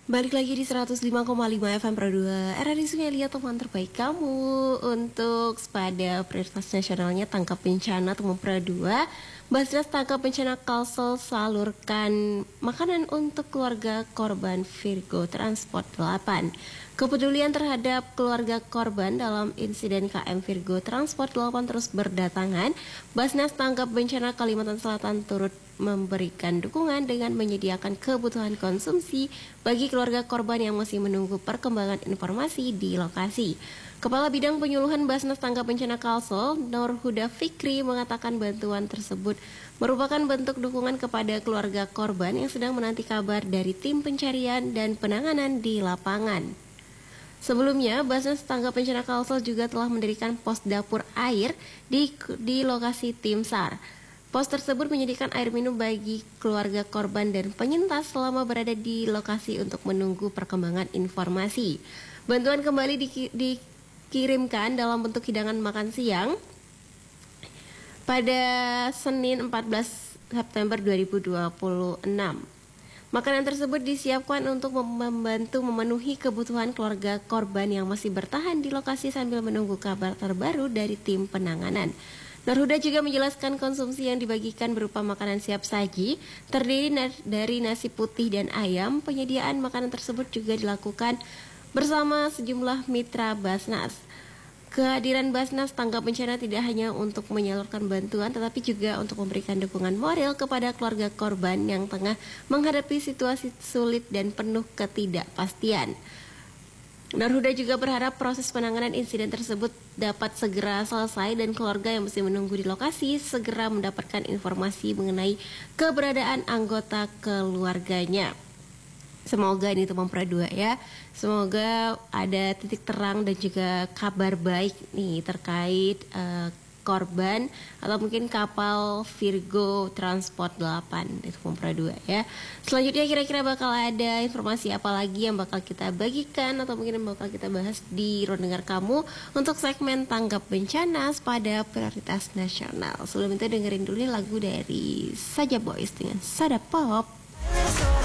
Balik lagi di 105,5 FM Pro 2 RRI Sungai Liat, teman terbaik kamu. Untuk pada prioritas nasionalnya tangkap bencana teman Pro 2, Basnas tangkap bencana Kalsel salurkan makanan untuk keluarga korban Virgo Transport 8. Kepedulian terhadap keluarga korban dalam insiden KM Virgo Transport 8 terus berdatangan. Basnas tangkap bencana Kalimantan Selatan turut memberikan dukungan dengan menyediakan kebutuhan konsumsi bagi keluarga korban yang masih menunggu perkembangan informasi di lokasi. Kepala Bidang Penyuluhan Basnas Tanggap Bencana Kalsel, Nur Huda Fikri, mengatakan bantuan tersebut merupakan bentuk dukungan kepada keluarga korban yang sedang menanti kabar dari tim pencarian dan penanganan di lapangan. Sebelumnya, Basnas Tanggap Bencana Kalsel juga telah mendirikan pos dapur air di lokasi tim SAR. Pos tersebut menyediakan air minum bagi keluarga korban dan penyintas selama berada di lokasi untuk menunggu perkembangan informasi. Bantuan kembali dikirimkan dalam bentuk hidangan makan siang pada Senin 14 September 2026. Makanan tersebut disiapkan untuk membantu memenuhi kebutuhan keluarga korban yang masih bertahan di lokasi sambil menunggu kabar terbaru dari tim penanganan. Nur Huda juga menjelaskan konsumsi yang dibagikan berupa makanan siap saji, terdiri dari nasi putih dan ayam. Penyediaan makanan tersebut juga dilakukan bersama sejumlah mitra Basnas. Kehadiran Basnas Tanggap Bencana tidak hanya untuk menyalurkan bantuan, tetapi juga untuk memberikan dukungan moral kepada keluarga korban yang tengah menghadapi situasi sulit dan penuh ketidakpastian. Nur Huda juga berharap proses penanganan insiden tersebut dapat segera selesai dan keluarga yang masih menunggu di lokasi segera mendapatkan informasi mengenai keberadaan anggota keluarganya. Semoga ini teman Pro 2 ya. Semoga ada titik terang dan juga kabar baik nih terkait korban atau mungkin kapal Virgo Transport 8 itu teman Pro 2 ya. Selanjutnya kira-kira bakal ada informasi apa lagi yang bakal kita bagikan atau mungkin yang bakal kita bahas di ruang dengar kamu untuk segmen tanggap bencana pada prioritas nasional. Sebelum itu dengerin dulu lagu dari Saja Boys dengan Sada Pop.